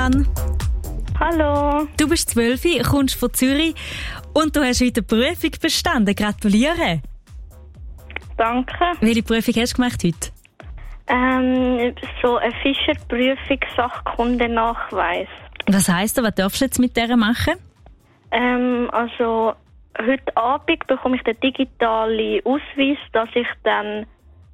Dan. Hallo. Du bist 12, kommst von Zürich und du hast heute die Prüfung bestanden. Gratuliere. Danke. Welche Prüfung hast du gemacht heute? So eine Fischerprüfung, Sachkundenachweis. Was heisst das? Was darfst du jetzt mit der machen? Also heute Abend bekomme ich den digitalen Ausweis, dass ich dann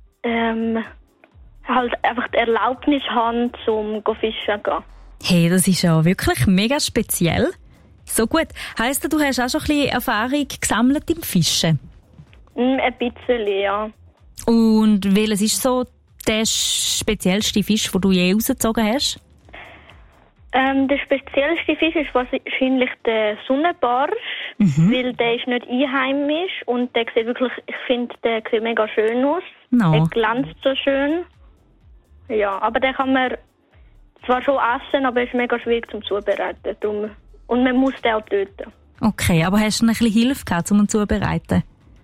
halt einfach die Erlaubnis habe, zum fischen zu gehen. Hey, das ist ja wirklich mega speziell. So gut. Heisst das, du hast auch schon ein bisschen Erfahrung gesammelt im Fischen? Ein bisschen, ja. Und welches ist so der speziellste Fisch, den du je rausgezogen hast? Der speziellste Fisch ist wahrscheinlich der Sonnenbarsch, weil der ist nicht einheimisch und der sieht wirklich, ich finde, der sieht mega schön aus. No. Der glänzt so schön. Ja, aber den kann man zwar schon essen, aber es ist mega schwierig zum Zubereiten. Darum. Und man muss den auch töten. Okay, aber hast du ein bisschen Hilfe gehabt, um ihn zuzubereiten?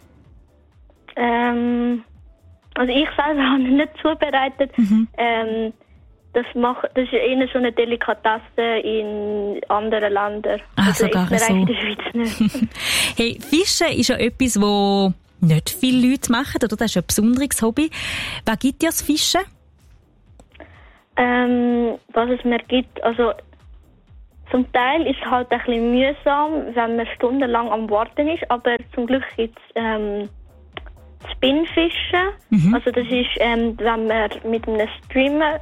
Also ich selber habe ihn nicht zubereitet. Das ist eher so eine Delikatesse in anderen Ländern. Also sogar ich so. in der Schweiz nicht. Hey, Fischen ist ja etwas, das nicht viele Leute machen, oder? Das ist ein besonderes Hobby. Was gibt dir das Fischen? Was es mir gibt, also zum Teil ist es halt ein bisschen mühsam, wenn man stundenlang am Warten ist, aber zum Glück gibt es Spinnfischen. Also das ist, wenn man mit einem Steamer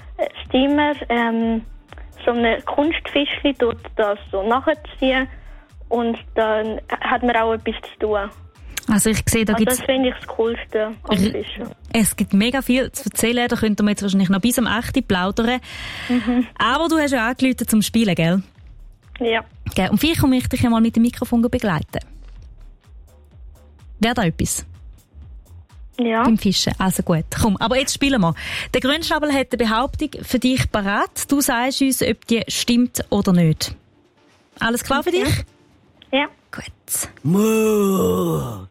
so ein Kunstfischchen tut das so nachziehen und dann hat man auch etwas zu tun. Also ich sehe, da gibt's... Das finde ich das Coolste am Fischen. Es gibt mega viel zu erzählen, da könnten wir jetzt wahrscheinlich noch bis am 8. plaudern. Aber du hast ja angerufen zum Spielen, gell? Ja. Gell? Und vielleicht komme ich dich ja mal mit dem Mikrofon begleiten. Wäre da etwas? Ja. Beim Fischen. Also gut, komm, aber jetzt spielen wir. Der Grünschnabel hat eine Behauptung für dich parat. Du sagst uns, ob die stimmt oder nicht. Alles klar für dich? Ja. Gut. Mo!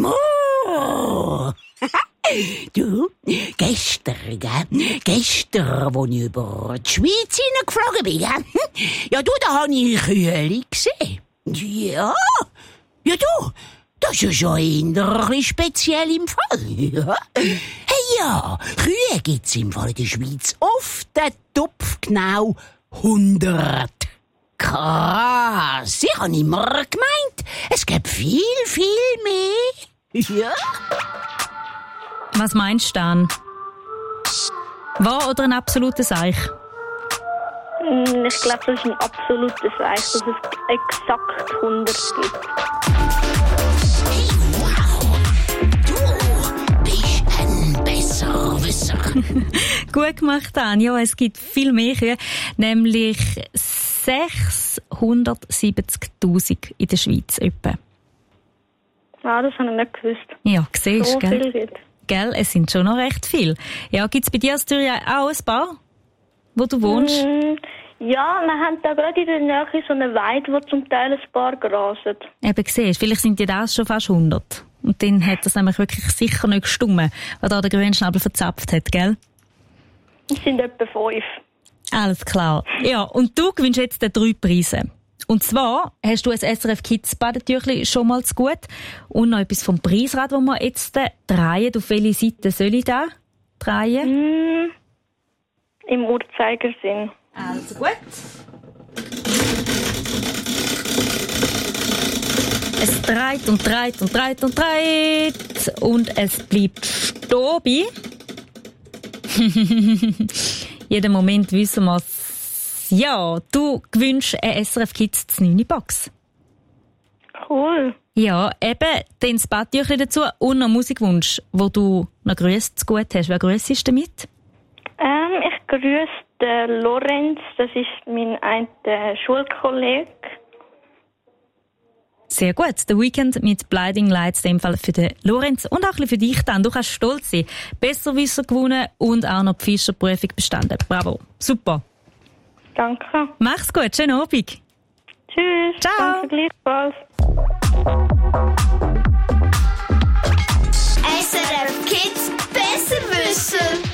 Du, gestern, wo ich über die Schweiz hineingeflogen bin, ja du, da habe ich Kühe gesehen. Ja, du, das ist ja schon ein bisschen speziell im Fall. Ja. Hey, ja, Kühe gibt's im Fall in der Schweiz auf den Topf genau 100. Krass, ich habe immer gemeint, es gibt viel, viel mehr. Ja. Was meinst du dann? Wahr oder ein absolutes Eich? Ich glaube, das ist ein absolutes Eich, dass es exakt 100 gibt. Hey, wow, du bist ein Besserwisser. Gut gemacht, Dan. Ja, es gibt viel mehr Kühe, nämlich 670'000 in der Schweiz etwa. Ah, das habe ich nicht gewusst. Ja, siehst So du, viel gell? gibt. Gell, es sind schon noch recht viele. Ja, gibt es bei dir in Zürich auch ein paar, wo du wohnst? Ja, wir haben da gerade in der Nähe so eine Weide, wo zum Teil ein paar grasen. Eben, siehst, vielleicht sind die das schon fast 100. Und dann hat das nämlich wirklich sicher nicht gestummen, was da der Grünschnabel verzapft hat, gell? Es sind etwa 5. Alles klar. Ja, und du gewinnst jetzt 3 Preise. Und zwar hast du ein SRF Kids Badetüchli schon mal zu gut und noch etwas vom Preisrad, das wir jetzt drehen. Auf welche Seite soll ich da drehen? Im Uhrzeigersinn. Also gut. Es dreht und dreht und dreht und dreht und es bleibt stehen. Jeden Moment wissen wir es. Ja, du gewünschst eine SRF Kids 9 Box. Cool. Ja, eben, dann das Badtüchli dazu und noch Musikwunsch, wo du noch Grüße zu gut hast. Wer grüßt damit? Ich grüße den Lorenz, das ist mein einer Schulkollege. Sehr gut. Der Weekend mit Blinding Lights, in dem Fall für den Lorenz und auch ein bisschen für dich dann. Du kannst stolz sein. Besserwisser gewonnen und auch noch die Fischerprüfung bestanden. Bravo. Super. Danke. Mach's gut. Schönen Abend. Tschüss. Ciao. Danke gleichfalls. SRF Kids Besserwisser.